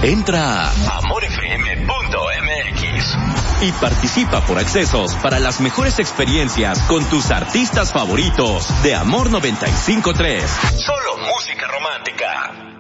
Entra a amorfm.mx y participa por accesos para las mejores experiencias con tus artistas favoritos de Amor 95.3. Solo música romántica.